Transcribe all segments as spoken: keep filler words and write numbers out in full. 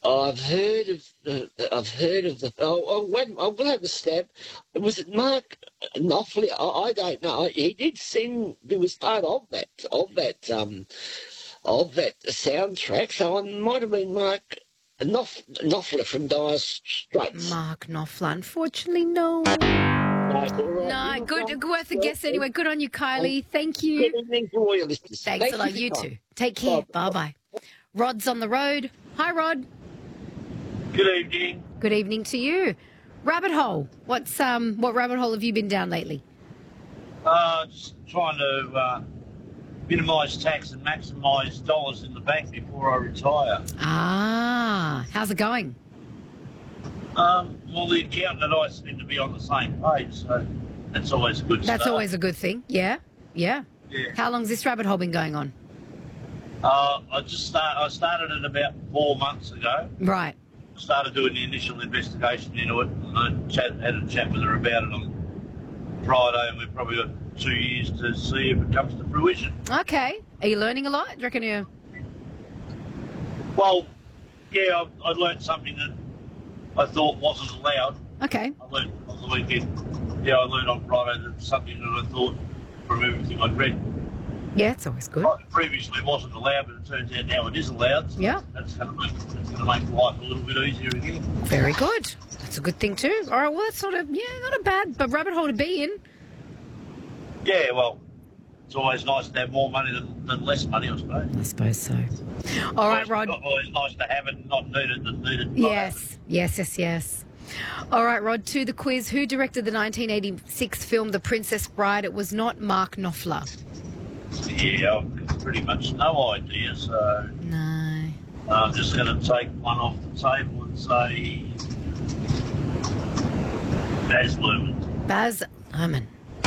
I've heard of the. I've heard of the. Oh, oh when I'm going to have a stab. Was it Mark Knopfler? I, I don't know. He did sing. He was part of that. Of that. Um. Of that soundtrack. So it might have been Mark Knopf, Knopfler from Dire Straits. Mark Knopfler. Unfortunately, no. No, all right. No, You good. look Worth a well, guess anyway. Good on you, Kylie. Thank Good you. evening to all your listeners. Thanks Thank a lot. for You your time. too. Take care. Bye bye. Rod's on the road. Hi, Rod. Good evening. Good evening to you. Rabbit hole. What's um? What rabbit hole have you been down lately? Uh, just trying to uh, minimise tax and maximise dollars in the bank before I retire. Ah, how's it going? Um, well, the accountant and I seem to be on the same page, so that's always a good That's start. always a good thing. Yeah, yeah. Yeah. How long's this rabbit hole been going on? Uh, I just start. I started it about four months ago. Right. Started doing the initial investigation into it, and I chat, had a chat with her about it on Friday, and we've probably got two years to see if it comes to fruition. Okay. Are you learning a lot? Do you reckon you? Well, yeah, I've, I learned something that I thought wasn't allowed. Okay. I learned on the weekend. Yeah, I learned on Friday that something that I thought from everything I'd read Yeah, it's always good. previously wasn't allowed, but it turns out now it is allowed. So Yeah. That's going to make that's going to make life a little bit easier again. Very good. That's a good thing too. All right. Well, that's sort of yeah, not a bad, but rabbit hole to be in. Yeah, well, it's always nice to have more money than, than less money, I suppose. I suppose so. All right, Rod. It's always nice to have it and not need it than need it. Yes, yes, yes, yes. All right, Rod, to the quiz. Who directed the nineteen eighty-six film The Princess Bride? It was not Mark Knopfler. Yeah, I've pretty much no idea, so No. I'm just going to take one off the table and say Baz Luhrmann. Baz Luhrmann.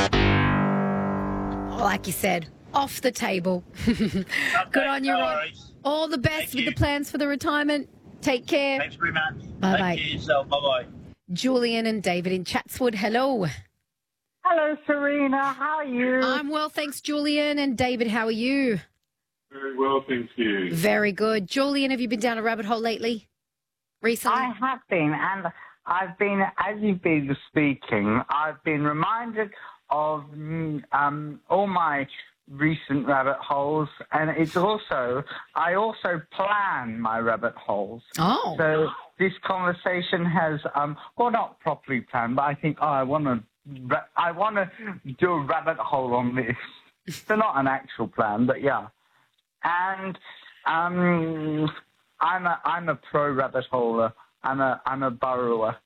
Like you said, off the table. Good on you, no Rod. worries. All the best Thank with you. the plans for the retirement. Take care. Thanks very much. Bye-bye. Take care of yourself. Bye-bye. Julian and David in Chatswood. Hello. Hello, Serena. How are you? I'm well, thanks, Julian. And David, how are you? Very well, thank you. Very good. Julian, have you been down a rabbit hole lately? Recently? I have been, and I've been, as you've been speaking, I've been reminded of mm, um, all my recent rabbit holes, and it's also, I also plan my rabbit holes. Oh. So this conversation has, um, well, not properly planned, but I think, oh, I want to, I want to do a rabbit hole on this. So not an actual plan, but yeah. And um, I'm a I'm a pro rabbit holer. I'm a I'm a burrower.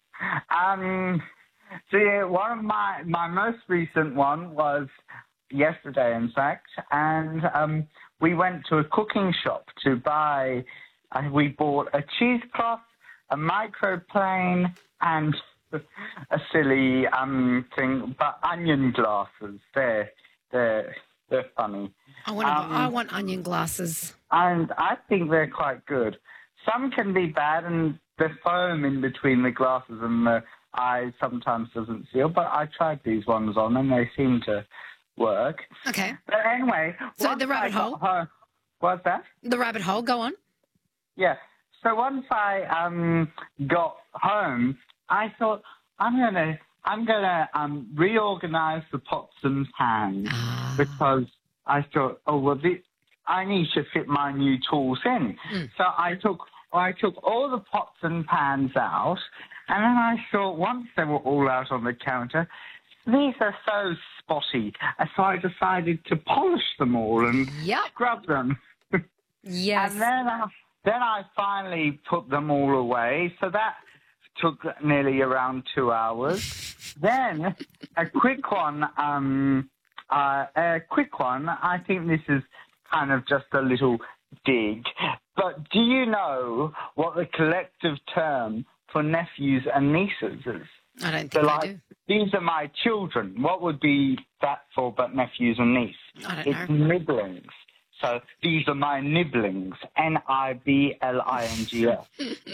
um, so yeah, one of my my most recent one was yesterday, in fact, and um, we went to a cooking shop to buy. Uh, we bought a cheesecloth, a microplane, and a silly um thing, but onion glasses. They're they're they're funny. I want, Um, I want onion glasses. And I think they're quite good. Some can be bad, and the foam in between the glasses and the eyes sometimes doesn't seal, but I tried these ones on, and they seem to work. Okay. But anyway... So once the rabbit I got hole? home- What's that? The rabbit hole, go on. Yeah. So once I um got home, I thought, I'm going to... I'm going to um, reorganize the pots and pans Ah. because I thought, oh, well, this, I need to fit my new tools in. Mm. So I took I took all the pots and pans out, and then I thought, once they were all out on the counter, these are so spotty. And so I decided to polish them all and Yep. scrub them. Yes. And then I, then I finally put them all away. So that took nearly around two hours. Then a quick one, um, uh, a quick one. I think this is kind of just a little dig. But do you know what the collective term for nephews and nieces is? I don't So think I like, do. these are my children. What would be that for but nephews and niece? I don't It's know. nibblings. So these are my nibblings. N I B L I N G S.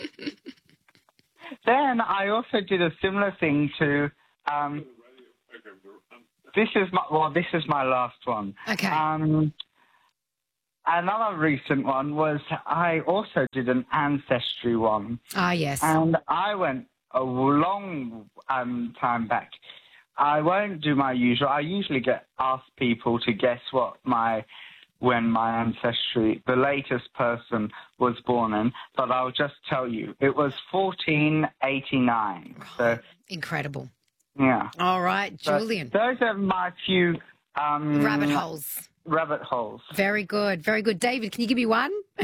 Then I also did a similar thing to, um, this is my, well, this is my last one. Okay. Um, another recent one was I also did an ancestry one. Ah, yes. And I went a long um, time back. I won't do my usual. I usually get asked people to guess what my when my ancestry, the latest person was born in, but I'll just tell you, it was fourteen eighty-nine. So incredible. Yeah. All right, So Julian. those are my few um, Rabbit holes. Rabbit holes. Very good, very good. David, can you give me one? I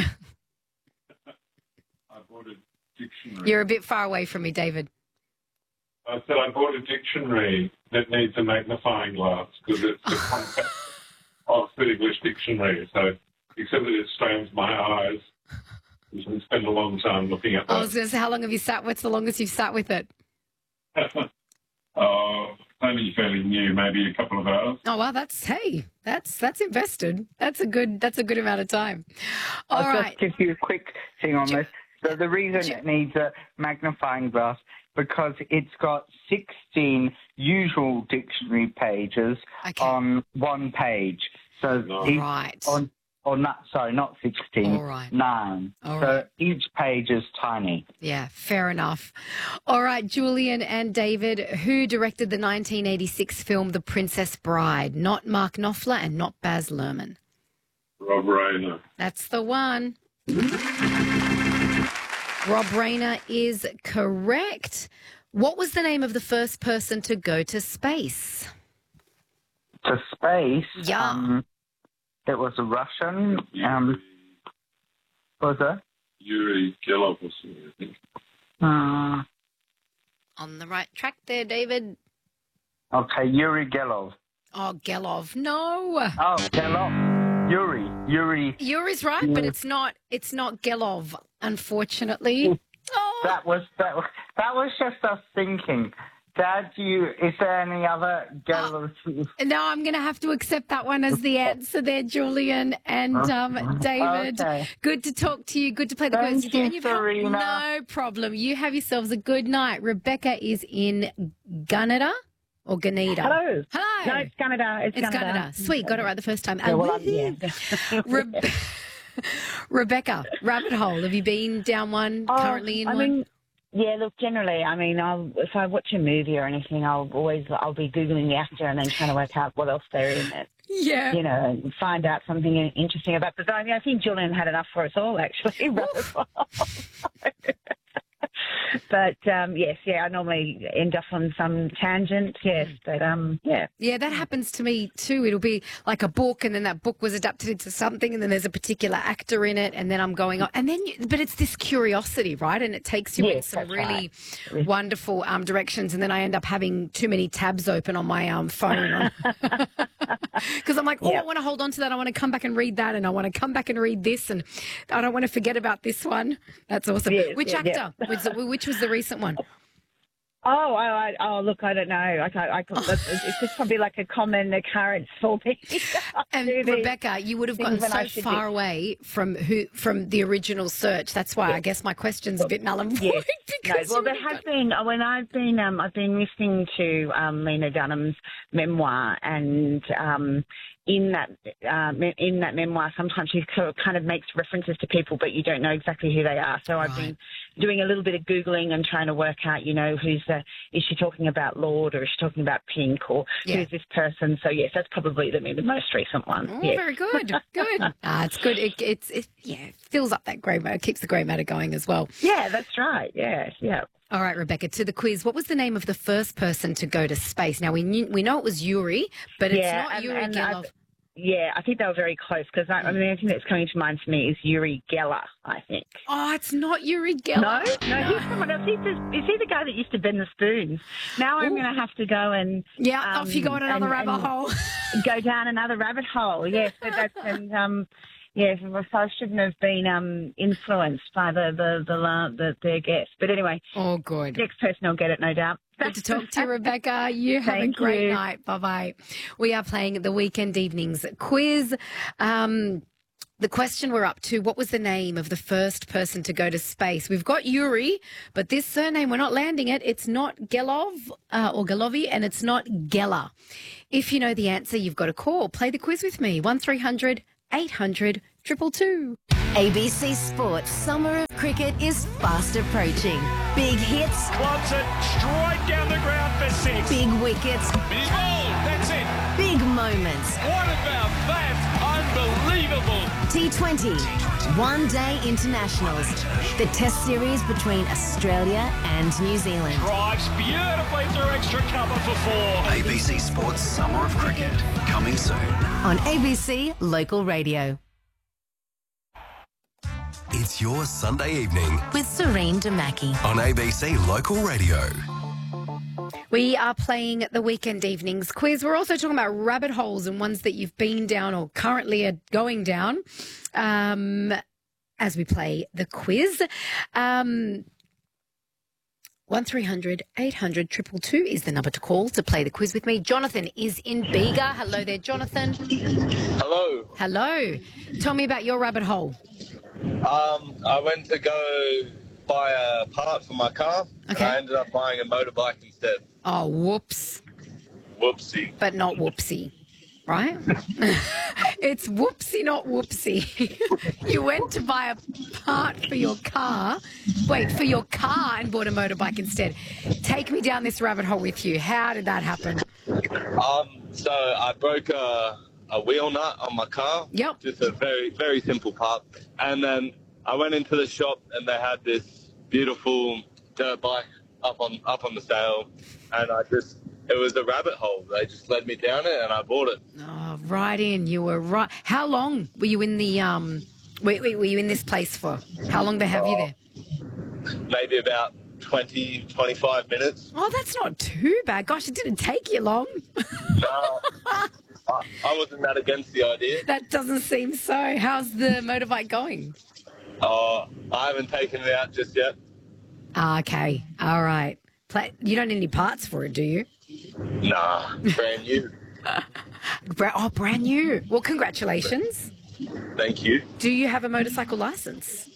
bought a dictionary. You're a bit far away from me, David. I said I bought a dictionary that needs a magnifying glass because it's a compact Oxford English dictionary. So, except that it strains my eyes, you can spend a long time looking at that. I was going to say, how long have you sat? What's the longest you've sat with it? Oh, only fairly new, maybe a couple of hours. Oh well, that's hey, that's that's invested. That's a good that's a good amount of time. All I'll right. just give you a quick thing on Ju- this. So the reason Ju- it needs a magnifying glass because it's got sixteen usual dictionary pages Okay. on one page. So Nice. each, Right. on or not sorry, not sixteen, All right. nine. All so right. each page is tiny. Yeah, fair enough. All right, Julian and David, who directed the nineteen eighty-six film The Princess Bride? Not Mark Knopfler and not Baz Luhrmann. Rob Reiner. That's the one. Rob Reiner is correct. What was the name of the first person to go to space? To space. Yeah. Um, it was a Russian. Um, what was it? Yuri Gelov or something, I think. Uh, On the right track there, David. okay, Yuri Gelov. Oh, Gelov. No. Oh, Gelov. Yuri. Yuri. Yuri's right, but it's not it's not Gelov, unfortunately. Oh. That was that. Was, that was just us thinking. Dad, do you? Is there any other Gelov? No, I'm going to have to accept that one as the answer there, Julian and um, David. Okay. Good to talk to you. Good to play the Thank quiz with you. you, And you've helped- Serena. No problem. You have yourselves a good night. Rebecca is in Gunnedah or Gunnedah? Hello. Hi. No, it's Canada. It's, It's Canada. Gunnedah. Sweet. Got it right the first time. Yeah, And well, I'm- woohoo. yeah. Rebe- Rebecca, rabbit hole. Have you been down one, Oh, currently in I one? mean, yeah. Look, generally, I mean, I'll, if I watch a movie or anything, I'll always I'll be googling the actor and then trying to work out what else they're in it. Yeah. You know, and find out something interesting about. But I mean, I think Julian had enough for us all, actually. But um, yes, yeah, I normally end up on some tangent. Yes, but um, yeah. Yeah, that happens to me too. It'll be like a book, and then that book was adapted into something, and then there's a particular actor in it, and then I'm going on, and then, you, but it's this curiosity, right? And it takes you in Yes, some that's really right. wonderful um, directions, and then I end up having too many tabs open on my um, phone because I'm like, oh, Yeah. I want to hold on to that. I want to come back and read that, and I want to come back and read this, and I don't want to forget about this one. That's awesome. Yes, Which yeah, actor? yeah. Which, which was the recent one? Oh, I, I, oh, look, I don't know. I can't, I can't, it's just probably like a common occurrence for me. And Do the- Rebecca, you would have things gone when I so should far be- away from who from the original search. That's why I guess my question's a bit null and void. Yes. No, because well, you there would have has gone- been when I've been um, I've been listening to um, Lena Dunham's memoir, and um, in that uh, me- in that memoir, sometimes she co- kind of makes references to people, but you don't know exactly who they are. So I've Right. been doing a little bit of googling and trying to work out, you know, who's the is she talking about Lord or is she talking about Pink or Yeah. who's this person? So yes, that's probably the, the most recent one. Oh, yes. very good, good. Ah, it's good. It, it's it, yeah, it fills up that grey matter, keeps the grey matter going as well. Yeah, that's right. Yes, yeah. All right, Rebecca, to the quiz. What was the name of the first person to go to space? Now we knew, we know it was Yuri, but it's Yeah, not and- Yuri and Gelov. I've- Yeah, I think they were very close because I, I mean, the only thing that's coming to mind for me is Yuri Geller, I think. Oh, it's not Yuri No, Gelov. no, he's someone else. He's just, is he the guy that used to bend the spoons? Now I'm Ooh. going to have to go and Yeah, um, off you go on another and- rabbit and hole. go down another rabbit hole. Yes, but that's and um, yes, so I shouldn't have been um influenced by the the the, the, the their guess. But anyway, Oh, good. next person will get it, no doubt. Good to talk to you, Rebecca. You have Thank a great you. night. Bye bye. We are playing the weekend evenings quiz. Um, the question we're up to, what was the name of the first person to go to space? We've got Yuri, but this surname, we're not landing it. It's not Gelov uh, or Gelovi, and it's not Geller. If you know the answer, you've got to call. Play the quiz with me. one three hundred eight hundred triple two. A B C Sports Summer of Cricket is fast approaching. Big hits, Clubs it straight down the ground for six. big wickets, He's bowled. That's it. big moments. What about that? Unbelievable. T twenty, one-day internationals. The test series between Australia and New Zealand. Drives beautifully through extra cover for four. A B C Sports Summer of Cricket, coming soon. On A B C Local Radio. It's your Sunday evening With Serene Damaki. on A B C Local Radio. We are playing the weekend evenings quiz. We're also talking about rabbit holes and ones that you've been down or currently are going down um, as we play the quiz. Um, one three hundred eight hundred two two two is the number to call to play the quiz with me. Jonathan is in Bega. Hello there, Jonathan. Hello. Hello. Tell me about your rabbit hole. Um, I went to go buy a part for my car, Okay. and I ended up buying a motorbike instead. Oh, whoops. Whoopsie. But not whoopsie, right? It's whoopsie, not whoopsie. You went to buy a part for your car. Wait, for your car and bought a motorbike instead. Take me down this rabbit hole with you. How did that happen? Um, so I broke a, a wheel nut on my car. Yep. Just a very, very simple part. And then I went into the shop and they had this beautiful dirt bike up on up on the sale, and I just it was a rabbit hole. They just led me down it, and I bought it. Oh, right in. You were right. How long were you in the um? Were, were you in this place for? How long they have you there? Maybe about twenty, twenty-five minutes. Oh, that's not too bad. Gosh, it didn't take you long. No, I, I wasn't that against the idea. That doesn't seem so. How's the motorbike going? Uh, I haven't taken it out just yet. Ah, okay. All right. Play, you don't need any parts for it, do you? Nah, brand new. Bra- oh, brand new. Well, congratulations. Thank you. Do you have a motorcycle license?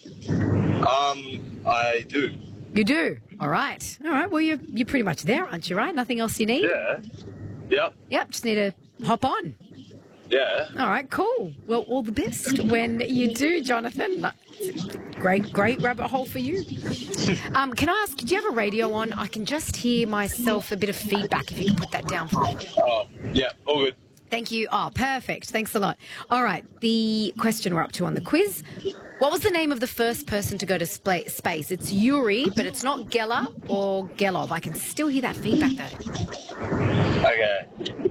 Um, I do. You do? All right. All right. Well, you're, you're pretty much there, aren't you, right? Nothing else you need? Yeah. Yep. Yep. Just need to hop on. Yeah. All right. Cool. Well, all the best when you do, Jonathan. Great, great rabbit hole for you. Um, can I ask, do you have a radio on? I can just hear myself a bit of feedback if you can put that down for me. Oh, yeah. All good. Thank you. Oh, perfect. Thanks a lot. All right. The question we're up to on the quiz. What was the name of the first person to go to spa- space? It's Yuri, but it's not Geller or Gelov. I can still hear that feedback though. Okay.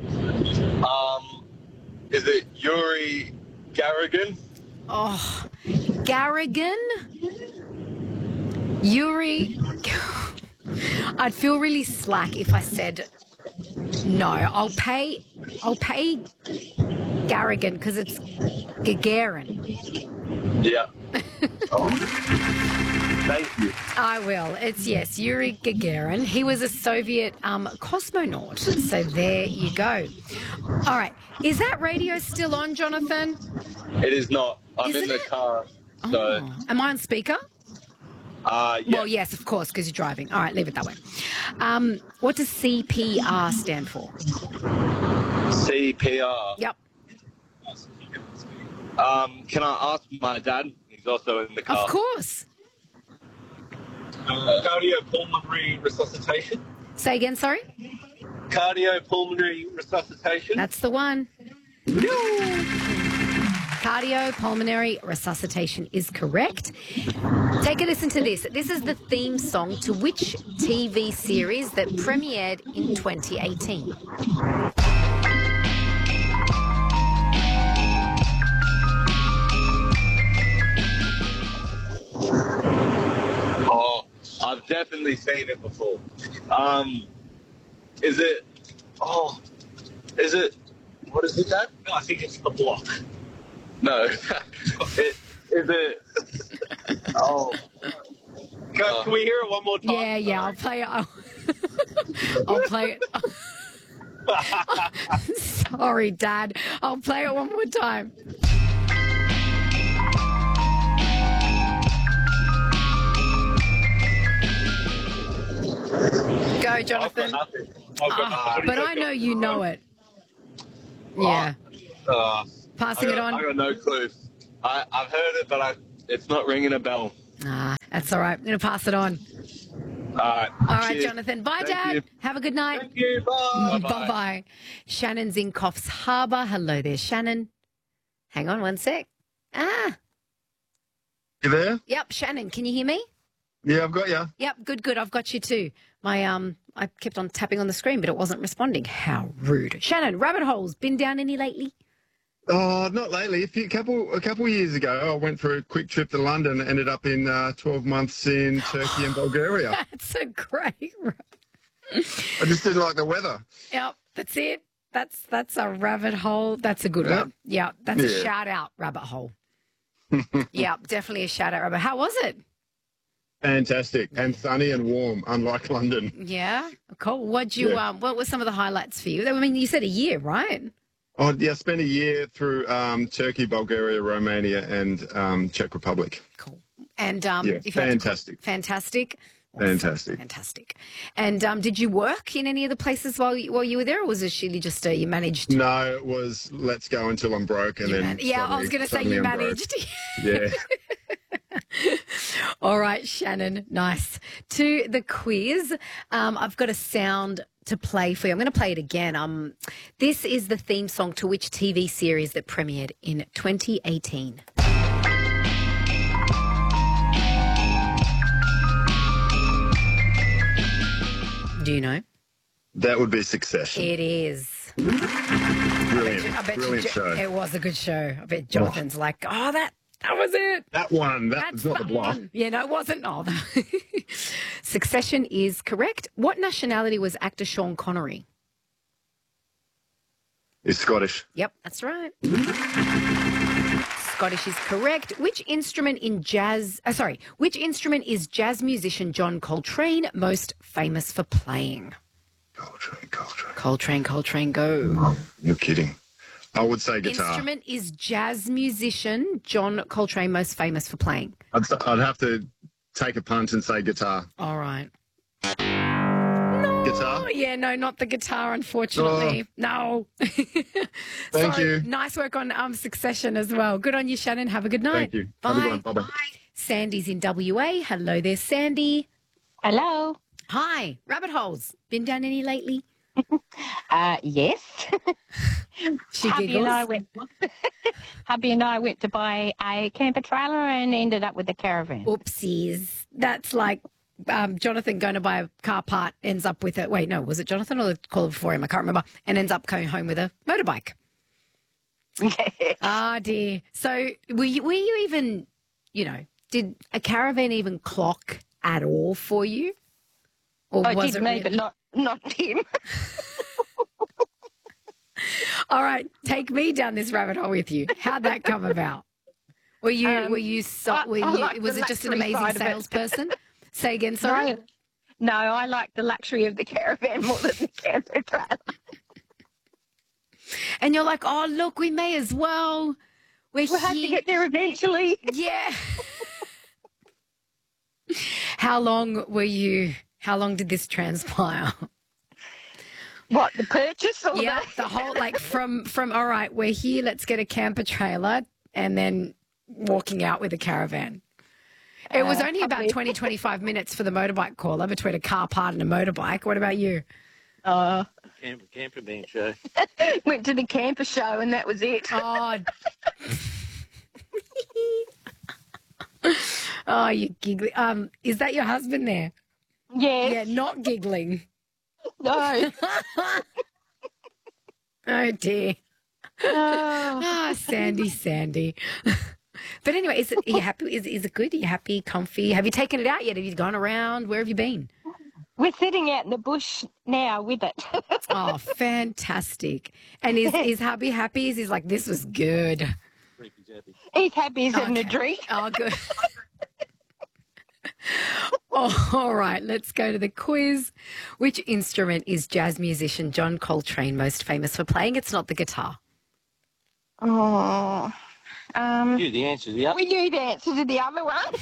Um, is it Yuri Gagarin? Oh, Garrigan? Yuri? I'd feel really slack if I said no. I'll pay, I'll pay Garrigan because it's Gagarin. Yeah. Oh. Thank you. I will. It's, yes, Yuri Gagarin. He was a Soviet um, cosmonaut. So there you go. All right. Is that radio still on, Jonathan? It is not. I'm Isn't in the it? car. So, Oh. Am I on speaker? uh, yeah. Well, yes, of course, because you're driving. All right, leave it that way. Um, what does C P R stand for? C P R. Yep. Um, can I ask my dad? He's also in the car. Of course. Uh, cardiopulmonary resuscitation. Say again, sorry? Cardiopulmonary resuscitation. That's the one. Cardiopulmonary resuscitation is correct. Take a listen to this. This is the theme song to which T V series that premiered in twenty eighteen? Oh, I've definitely seen it before. Um, is it? Oh, is it? What is it, Dad? I think it's The Block. No, it, is it? Oh, can, can we hear it one more time? Yeah, yeah, I'll play it. I'll, I'll play it. Sorry, Dad. I'll play it one more time. Go, Jonathan. I've got nothing. I've got Ah, nothing. but I know you know it. Yeah. Uh, Passing I it got, on. I got no clue. I, I've heard it, but I, it's not ringing a bell. Ah, that's all right. I'm going to pass it on. All right. All right, Cheers. Jonathan. Bye, Thank Dad. you. Have a good night. Thank you. Bye. Bye-bye. Shannon's in Coffs Harbour. Hello there, Shannon. Hang on one sec. Ah. You there? Yep, Shannon, can you hear me? Yeah, I've got you. Yep, good, good. I've got you too. My um, I kept on tapping on the screen, but it wasn't responding. How rude. Shannon, rabbit holes. Been down any lately? Oh, not lately. A few couple a couple of years ago, I went for a quick trip to London. Ended up in uh, twelve months in Turkey and Bulgaria. That's a great. I just didn't like the weather. Yep, that's it. That's that's a rabbit hole. That's a good Yep. one. Yeah, that's a Yeah. shout out rabbit hole. Yeah, definitely a shout out rabbit. How was it? Fantastic and sunny and warm, unlike London. Yeah, cool. What'd you Yeah. um? What were some of the highlights for you? I mean, you said a year, right? Oh, yeah, I spent a year through um, Turkey, Bulgaria, Romania, and um, Czech Republic. And um, Yeah, if you had to- fantastic. fantastic, Fantastic. fantastic. And um, did you work in any of the places while you, while you were there, or was it really just uh, you managed? No, it was let's go until I'm broke, and You then man- yeah, I was suddenly- going to say suddenly you I'm broke. managed. Yeah. All right, Shannon, nice. To the quiz, um, I've got a sound to play for you. I'm going to play it again. Um, this is the theme song to which T V series that premiered in twenty eighteen? Do you know? That would be Succession. It is. Brilliant, I bet you, brilliant Jo- show. it was a good show. I bet Jonathan's like, oh, that that was it. That one, that That's was not the the bluff. one. Yeah, no, it wasn't. Oh, Succession is correct. What nationality was actor Sean Connery? Is Scottish. Yep, that's right. Scottish is correct. Which instrument in jazz, uh, sorry, which instrument is jazz musician John Coltrane most famous for playing? Coltrane, Coltrane. Coltrane, Coltrane, go. You're kidding. I would say guitar. Instrument is jazz musician John Coltrane most famous for playing? I'd, I'd have to take a punt and say guitar. All right. Guitar? Oh, yeah, no, not the guitar, unfortunately. No. Thank Sorry. you. Nice work on um, Succession as well. Good on you, Shannon. Have a good night. Thank you. Bye. Have a good one. Bye-bye. Sandy's in W A. Hello there, Sandy. Hello. Hi. Rabbit holes. Been down any lately? Uh, yes. She Hubby giggles. and I went. Hubby and I went to buy a camper trailer and ended up with a caravan. Oopsies. That's like um, Jonathan going to buy a car part, ends up with a, wait, no, was it Jonathan or the caller before him? I can't remember. And ends up going home with a motorbike. Ah, dear. So were you, were you even, you know, did a caravan even clock at all for you? Or I was did it me, really- but not not him. All right, take me down this rabbit hole with you. How'd that come about? Were you Um, were you so, I- were I you like was the it just an luxury amazing side of it. salesperson? Say again, sorry. No, no, I like the luxury of the caravan more than the camper trailer. And you're like, oh look, we may as well. We're We'll have to here. get there eventually. Yeah. How long were you? How long did this transpire? What, the purchase or Yeah, the... the whole like from from all right, we're here. Let's get a camper trailer, and then walking out with a caravan. It was Uh, only about probably. twenty, twenty-five minutes for the motorbike caller between a car part and a motorbike. What about you? Uh, Camper, camper van show. went to the camper show and that was it. Oh, oh, you giggling. Um, is that your husband there? Yes. Yeah, not giggling. No. Oh dear. Oh. Ah, Sandy, Sandy. But anyway, is it? Are you happy? Is is it good? Are you happy? Comfy? Have you taken it out yet? Have you gone around? Where have you been? We're sitting out in the bush now with it. Oh, fantastic! And is is hubby happy? Is he's like, this was good? He's happy he's having a Okay. drink. Oh, good. Oh, all right, let's go to the quiz. Which instrument is jazz musician John Coltrane most famous for playing? It's not the guitar. Oh. Um, You the answer to the other. we knew the answer to the other one.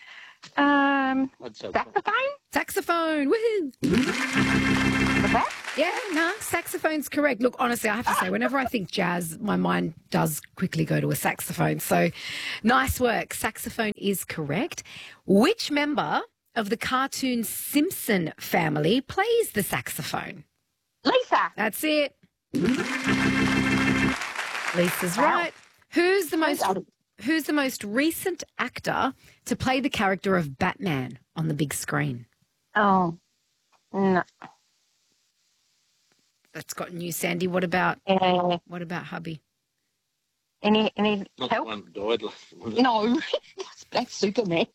um, I'd say saxophone? Saxophone. Woohoo! What's that? Yeah, no, saxophone's correct. Look, honestly, I have to say, whenever I think jazz, my mind does quickly go to a saxophone. So nice work. Saxophone is correct. Which member of the cartoon Simpson family plays the saxophone? Lisa. That's it. Lisa's right. Who's the most Who's the most recent actor to play the character of Batman on the big screen? Oh, no. That's gotten you, Sandy. What about Uh, what about hubby? any any Not the help? one that died. was it? No, that's Superman.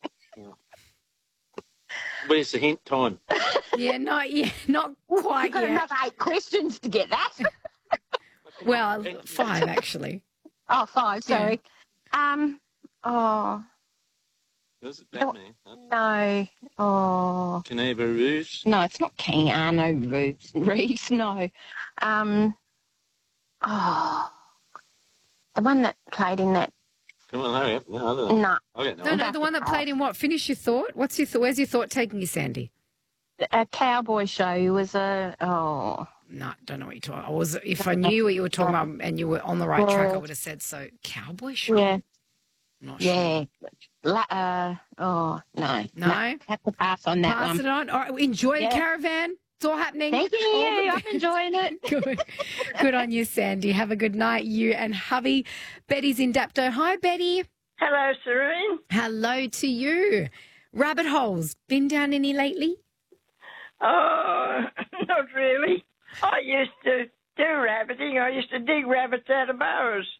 Where's the hint time? Yeah, not yet, not quite You've got yet. another eight questions to get that. Well, five actually. Oh, five. Sorry. Um. Oh Was it Batman? Huh? no. Oh Caneva Rouge? no, it's not Keanu Reeves. Reeves. No. Um. Oh, the one that played in that. Come on, hurry up. No, I don't know. No. I don't know. No, no, the one that played in what? Finish your thought. What's your thought? Where's your thought taking you, Sandy? A cowboy show. He was a oh. No, don't know what you're talking about. I was, if I knew what you were talking about and you were on the right track, I Well, would have said so. Cowboy show? Yeah. Not sure. Yeah. La- uh, oh no. No? Have to pass on that Pass one. it on. All right, enjoy the Yeah. caravan. It's all happening. Thank you. All the I'm best. enjoying it. Good. Good on you, Sandy. Have a good night, you and hubby. Betty's in Dapto. Hi, Betty. Hello, Serene. Hello to you. Rabbit holes. Been down any lately? Oh, not really. I used to do rabbiting. I used to dig rabbits out of burrows.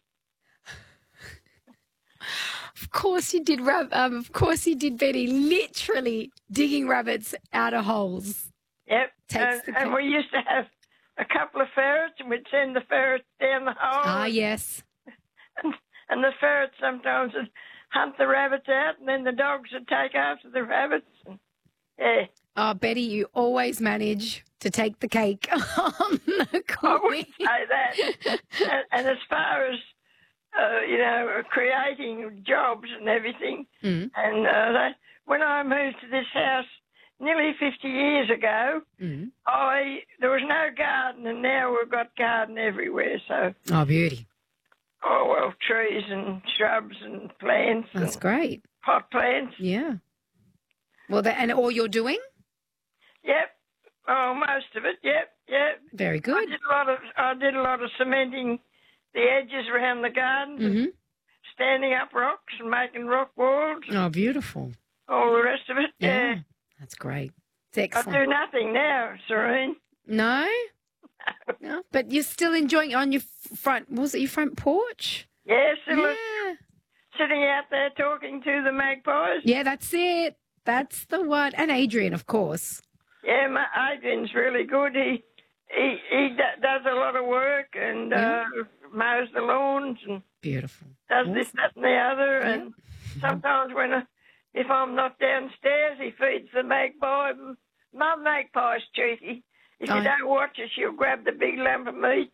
Of course you did, Rab- um, of course you did, Betty. Literally digging rabbits out of holes. Yep. Takes And, the and cake. we used to have a couple of ferrets, and we'd send the ferrets down the hole. Ah, yes. And, and the ferrets sometimes would hunt the rabbits out, and then the dogs would take after the rabbits. And, yeah. Oh, Betty, you always manage to take the cake on the I wouldn't quiz. say that. and, and as far as, uh, you know, creating jobs and everything, Mm. and uh, that, when I moved to this house nearly fifty years ago, Mm. I there was no garden, and now we've got garden everywhere. So, Oh, beauty. oh, well, trees and shrubs and plants That's and great. pot plants. Yeah. Well, that, and all you're doing? Yep. Oh, most of it. Yep, yep. Very I good. did a lot of I did a lot of cementing the edges around the gardens, and hmm standing up rocks and making rock walls, and Oh, beautiful. all the rest of it. Yeah. Yeah. That's great. It's I excellent. do nothing now, Serene. No? No? But you're still enjoying it on your f- front, was it your front porch? Yes, it was Yeah. sitting out there talking to the magpies. Yeah, that's it. That's the one. And Adrian, of course. Yeah, my Adrian's really good. He he he d- does a lot of work and uh, mows the lawns and Beautiful. does this, that, and the other. And sometimes when I, if I'm not downstairs, he feeds the magpie. Mum magpie's cheeky. If you Oh. don't watch her, she'll grab the big lump of meat.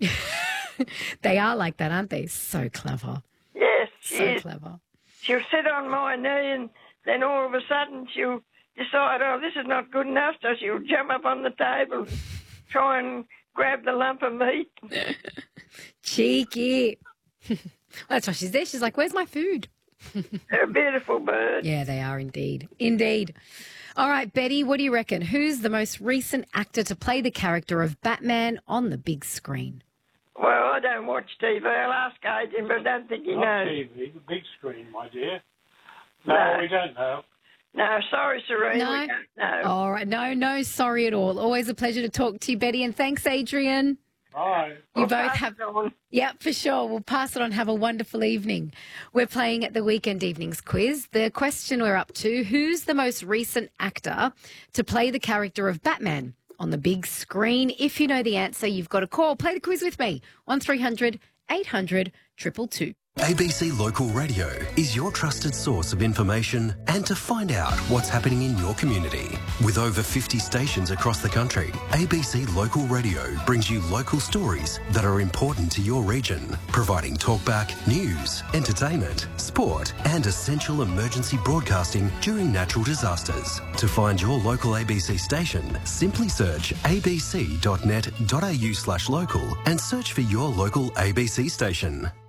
They are like that, aren't they? So clever. Yes, she So is. clever. She'll sit on my knee, and then all of a sudden she'll decide, oh, this is not good enough, so she'll jump up on the table and try and grab the lump of meat. Cheeky. Well, that's why she's there. She's like, where's my food? They're a beautiful bird. Yeah, they are indeed. Indeed. All right, Betty, what do you reckon? Who's the most recent actor to play the character of Batman on the big screen? Well, I don't watch T V. I'll ask Adrian, but I don't think he Not knows. T V, the big screen, my dear. No, No. we don't know. No, sorry, Serene, No? we don't know. All right. No, no, sorry at all. Always a pleasure to talk to you, Betty. And thanks, Adrian. Bye. You both have. Yep, for sure. We'll pass it on. Have a wonderful evening. We're playing at the Weekend Evenings quiz. The question we're up to: who's the most recent actor to play the character of Batman on the big screen? If you know the answer, you've got to call. Play the quiz with me. One three hundred eight hundred two two two. A B C Local Radio is your trusted source of information and to find out what's happening in your community. With over fifty stations across the country, A B C Local Radio brings you local stories that are important to your region, providing talkback, news, entertainment, sport and essential emergency broadcasting during natural disasters. To find your local A B C station, simply search abc dot net dot a u slash local and search for your local A B C station.